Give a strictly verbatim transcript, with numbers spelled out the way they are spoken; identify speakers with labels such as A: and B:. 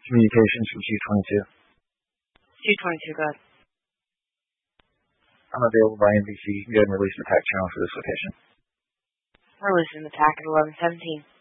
A: Communications from Q twenty-two.
B: Q twenty-two, go ahead.
A: Unavailable by N B C. Go ahead and release an attack channel for this location.
B: Releasing attack at eleven seventeen.